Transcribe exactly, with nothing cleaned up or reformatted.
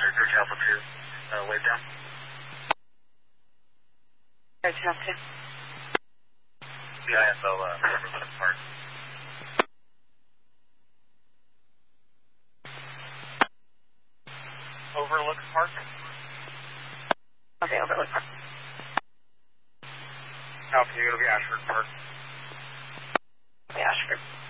Search Alpha two, uh, wave down. Search Alpha two. The I S L, uh, Overlook Park. Overlook Park? Okay, Overlook Park. Alpha, you're going to be Ashford Park. Okay, Ashford.